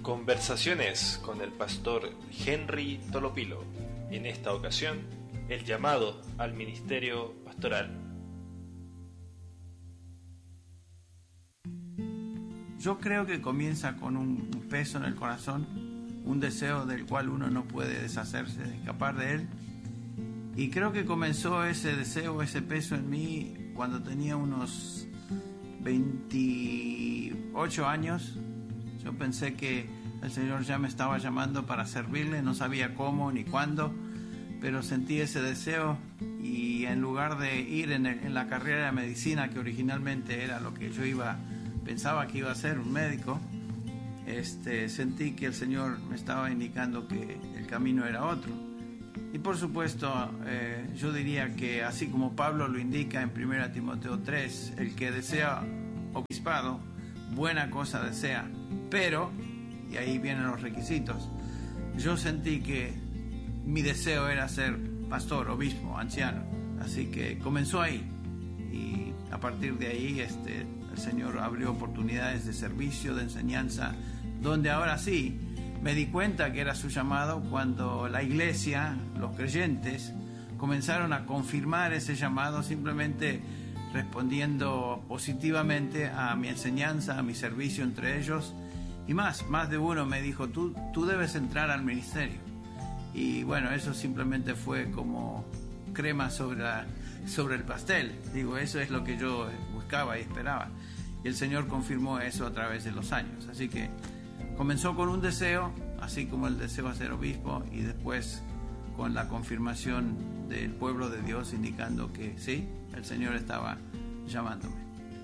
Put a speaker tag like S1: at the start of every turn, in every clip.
S1: Conversaciones con el pastor Henry Tolopilo. En esta ocasión, el llamado al ministerio pastoral.
S2: Yo creo que comienza con un peso en el corazón, un deseo del cual uno no puede deshacerse, escapar de él. Y creo que comenzó ese deseo, ese peso en mí cuando tenía unos 28 años. Yo pensé que el Señor ya me estaba llamando para servirle, no sabía cómo ni cuándo, pero sentí ese deseo y en lugar de ir en la carrera de medicina, que originalmente era lo que yo pensaba que iba a ser, un médico, sentí que el Señor me estaba indicando que el camino era otro. Y por supuesto, yo diría que así como Pablo lo indica en 1 Timoteo 3, el que desea obispado, buena cosa desea, pero, y ahí vienen los requisitos, yo sentí que mi deseo era ser pastor, obispo, anciano, así que comenzó ahí, y a partir de ahí el Señor abrió oportunidades de servicio, de enseñanza, donde ahora sí me di cuenta que era su llamado cuando la iglesia, los creyentes, comenzaron a confirmar ese llamado simplemente respondiendo positivamente a mi enseñanza, a mi servicio entre ellos. Y más de uno me dijo, tú debes entrar al ministerio. Y bueno, eso simplemente fue como crema sobre el pastel. Digo, eso es lo que yo buscaba y esperaba. Y el Señor confirmó eso a través de los años. Así que comenzó con un deseo, así como el deseo a ser obispo, y después con la confirmación del pueblo de Dios indicando que sí, el Señor estaba llamándome.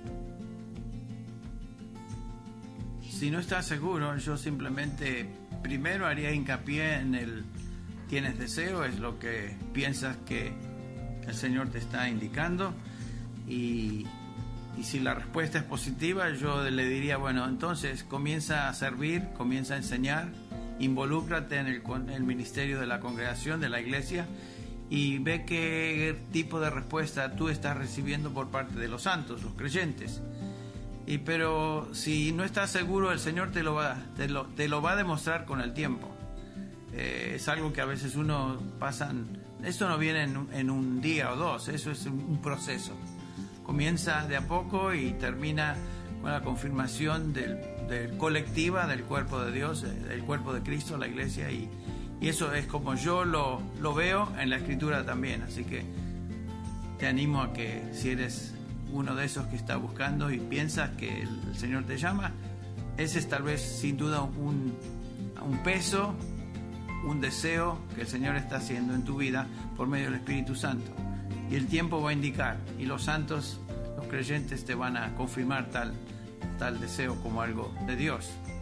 S2: Si no estás seguro, yo simplemente primero haría hincapié en tienes deseo, es lo que piensas que el Señor te está indicando, y si la respuesta es positiva, yo le diría, bueno, entonces comienza a servir, comienza a enseñar, involúcrate en el ministerio de la congregación, de la iglesia, y ve qué tipo de respuesta tú estás recibiendo por parte de los santos, los creyentes. Pero si no estás seguro, el Señor te lo va a demostrar con el tiempo. Es algo que a veces uno pasa. Esto no viene en un día o dos, eso es un proceso. Comienza de a poco y termina con la confirmación del colectiva del cuerpo de Dios, del cuerpo de Cristo, la iglesia, y eso es como yo lo veo en la Escritura también. Así que te animo a que, si eres uno de esos que está buscando y piensas que el Señor te llama, ese es tal vez sin duda un peso, un deseo que el Señor está haciendo en tu vida por medio del Espíritu Santo. Y el tiempo va a indicar, y los santos, los creyentes, te van a confirmar tal deseo como algo de Dios.